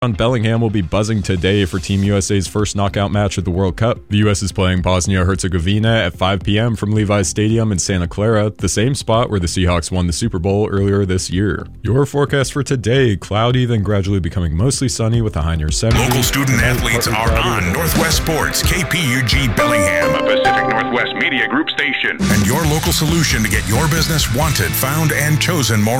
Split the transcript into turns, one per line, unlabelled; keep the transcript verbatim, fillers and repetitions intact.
Bellingham will be buzzing today for Team U S A's first knockout match at the World Cup. The U S is playing Bosnia-Herzegovina at five p.m. from Levi's Stadium in Santa Clara, the same spot where the Seahawks won the Super Bowl earlier this year. Your forecast for today: cloudy, then gradually becoming mostly sunny with a high near seventy.
Local student athletes are on Northwest Sports, K P U G Bellingham, a Pacific Northwest Media Group station, and your local solution to get your business wanted, found, and chosen more